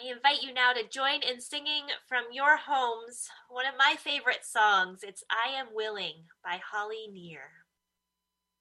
I invite you now to join in singing from your homes one of my favorite songs. It's I Am Willing by Holly Near.